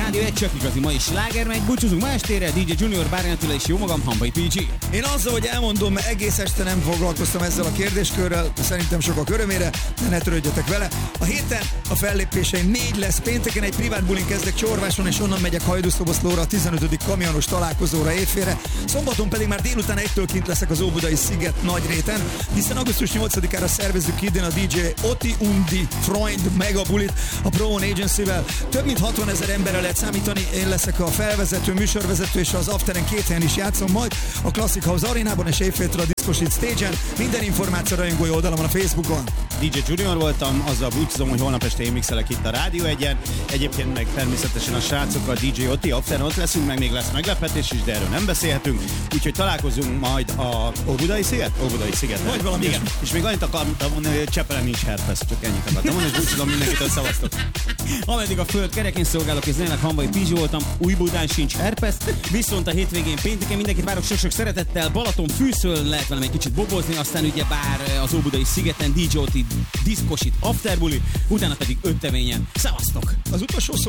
Rádió egy csak igazi mai sláger megy. Búcsúzunk ma estére, DJ Junior, Bárján Attila és jó magam, Hambai PG. Én azzal, hogy elmondom, mert egész este nem foglalkoztam ezzel a kérdéskörrel, szerintem sokak örömére, de ne törődjetek vele. A héten a fellépéseim 4 lesz, pénteken egy privát bulin kezdek Csorváson, és onnan megyek Hajdúszoboszlóra a 15. kamionos találkozóra éjfélre. Szombaton pedig már délután 1-től kint leszek az Óbudai sziget Nagyréten, hiszen augusztus 8-ára szervezzük idén a DJ Oti Undi Freund Mega Bulit a Pro One Agency-vel. Több mint 60 000 emberre lehet számítani, én leszek a felvezető, műsorvezető, és az afteren 2 helyen is játszom majd, a Classic House Arénában és éjféltől a Discoshit Stage-en. Minden információ rajongói oldalamon a Facebookon. DJ Junior voltam, azzal búcsúzom, hogy holnap este én mixelek itt a Rádió Egyen. Egyébként meg természetesen a srácokkal DJ Oti, afteren ott leszünk, meg még lesz meglepetés is, de erről nem beszélhetünk. Úgyhogy találkozunk majd a Óbudai sziget? Óbudai sziget. Vagy valami. Igen. És még annyit akartam mondani, hogy Csepelen nincs herpes, csak ennyit akartam mondani, és búcsúzom mindenkitől, szavaztok. Ameddig a föld kerek, én szolgálok, és zenének Hambai PG voltam, Újbudán sincs herpes, viszont a hétvégén pénteken mindenkit várok sok-sok szeretettel, Balaton fűszől lehet velem egy kicsit bobozni, aztán ugye bár az Óbudai szigeten DJ Oti Discoshit Afterbuli, utána pedig 5 teményen. Szevasztok! Az utolsó szó